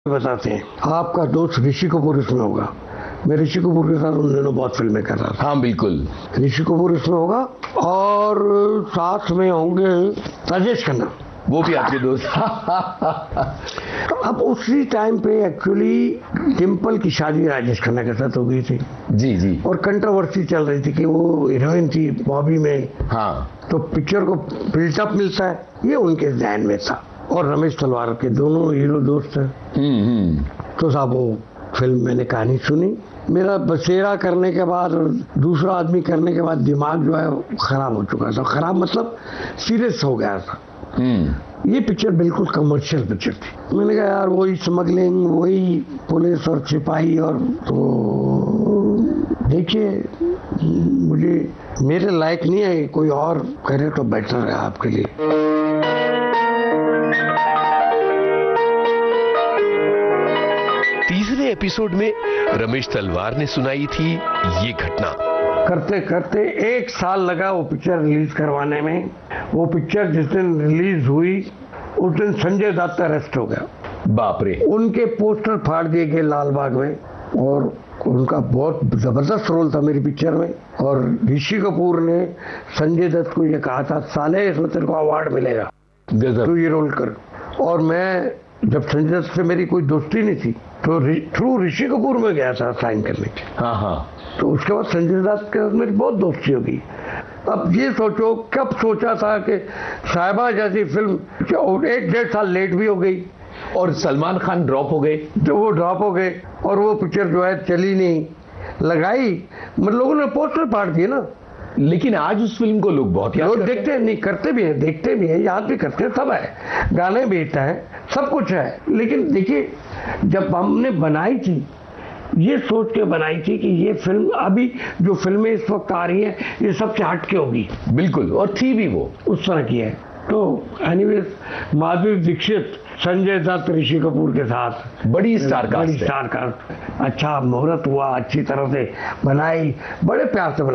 बताते हैं आपका दोस्त ऋषि कपूर इसमें होगा। मैं ऋषि कपूर के साथ उन दिनों बहुत फिल्में कर रहा था। हाँ बिल्कुल। ऋषि कपूर इसमें होगा और साथ में होंगे राजेश खन्ना, वो भी आपके दोस्त। अब उसी टाइम पे एक्चुअली डिम्पल की शादी राजेश खन्ना के साथ हो गई थी। जी जी। और कंट्रोवर्सी चल रही थी कि वो हीरोइन थी बॉबी में। हाँ। तो पिक्चर को बिल्टअप मिलता है, ये उनके ध्यान में था। और रमेश तलवार के दोनों हीरो दोस्त हैं। तो साहब वो फिल्म मैंने कहानी सुनी, मेरा बसेरा करने के बाद और दूसरा आदमी करने के बाद दिमाग जो है खराब हो चुका था। खराब मतलब सीरियस हो गया था। ये पिक्चर बिल्कुल कमर्शियल पिक्चर थी। मैंने कहा यार वही स्मगलिंग, वही पुलिस और सिपाही, और तो देखिए मुझे मेरे लायक नहीं है, कोई और करे तो बेटर है आपके लिए। तीसरे एपिसोड में रमेश तलवार ने सुनाई थी ये घटना। करते करते 1 साल लगा वो पिक्चर रिलीज करवाने में। वो पिक्चर जिस दिन रिलीज हुई उस दिन संजय दत्त अरेस्ट हो गया। बाप रे। उनके पोस्टर फाड़ दिए गए लाल बाग में, और उनका बहुत जबरदस्त रोल था मेरी पिक्चर में। और ऋषि कपूर ने संजय दत्त को ये कहा था, साले इसमें तेरे को अवार्ड मिलेगा, तू ये रोल कर। और मैं जब संजय दत्त से मेरी कोई दोस्ती नहीं थी तो थ्रू ऋषि कपूर में गया था साइन करने के। हाँ हाँ। तो उसके बाद संजय दत्त के साथ मेरी बहुत दोस्ती होगी। अब ये सोचो कब सोचा था कि साहिबा जैसी फिल्म 1-1.5 साल लेट भी हो गई और सलमान खान ड्रॉप हो गए। तो वो ड्रॉप हो गए और वो पिक्चर जो है चली नहीं, लगाई मतलब लोगों ने पोस्टर फाड़ दिए ना। लेकिन आज उस फिल्म को लोग बहुत लोग देखते हैं, नहीं करते भी हैं, देखते भी हैं, याद भी करते हैं, सब है, गाने भी हिट हैं, सब कुछ है। लेकिन देखिए जब हमने बनाई थी ये सोच के बनाई थी कि ये फिल्म, अभी जो फिल्में इस वक्त आ रही हैं ये सबसे हट के होगी। बिल्कुल, और थी भी वो उस तरह की है। तो एनीवेज माधुरी दीक्षित, संजय दत्त, ऋषि कपूर के साथ बड़ी स्टार कास्ट। अच्छा मुहूर्त हुआ, अच्छी तरह से बनाई, बड़े प्यार से बनाई।